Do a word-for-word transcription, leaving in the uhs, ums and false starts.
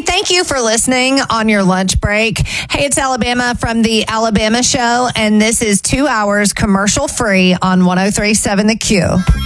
thank you for listening on your lunch break. Hey, it's Alabama from the Alabama Show, and this is two hours commercial free on one oh three point seven The Q.